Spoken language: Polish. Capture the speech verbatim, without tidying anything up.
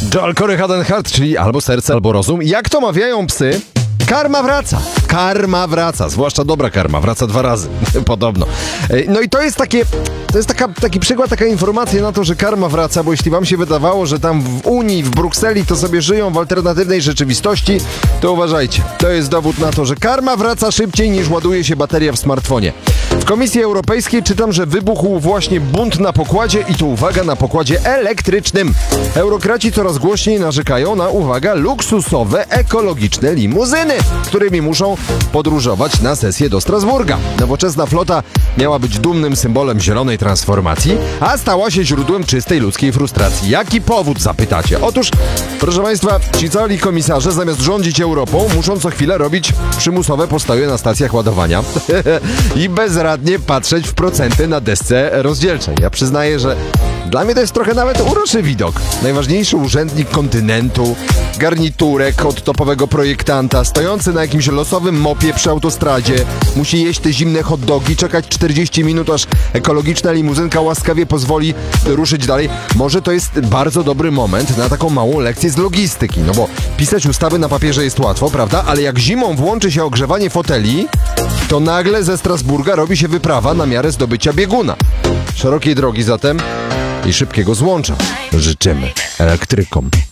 Joel Corey, Hand and Heart, czyli albo serce, albo rozum. Jak to mawiają psy? Karma wraca. Karma wraca. Zwłaszcza dobra karma. Wraca dwa razy. Podobno. No i to jest takie... To jest taka, taki przykład, taka informacja na to, że karma wraca, bo jeśli wam się wydawało, że tam w Unii, w Brukseli to sobie żyją w alternatywnej rzeczywistości, to uważajcie. To jest dowód na to, że karma wraca szybciej niż ładuje się bateria w smartfonie. W Komisji Europejskiej czytam, że wybuchł właśnie bunt na pokładzie i to uwaga, na pokładzie elektrycznym. Eurokraci coraz głośniej narzekają na, uwaga, luksusowe, ekologiczne limuzyny, którymi muszą podróżować na sesję do Strasburga. Nowoczesna flota miała być dumnym symbolem zielonej transformacji, a stała się źródłem czystej ludzkiej frustracji. Jaki powód, zapytacie? Otóż, proszę Państwa, ci cali komisarze zamiast rządzić Europą, muszą co chwilę robić przymusowe postoje na stacjach ładowania i bezradnie patrzeć w procenty na desce rozdzielczej. Ja przyznaję, że dla mnie to jest trochę nawet uroczy widok. Najważniejszy urzędnik kontynentu, garniturek od topowego projektanta, stojący na jakimś losowym mopie przy autostradzie, musi jeść te zimne hot dogi, czekać czterdzieści minut, aż ekologiczna limuzynka łaskawie pozwoli ruszyć dalej. Może to jest bardzo dobry moment na taką małą lekcję z logistyki, no bo pisać ustawy na papierze jest łatwo, prawda? Ale jak zimą włączy się ogrzewanie foteli, to nagle ze Strasburga robi się wyprawa na miarę zdobycia bieguna. Szerokiej drogi zatem i szybkiego złącza życzymy elektrykom.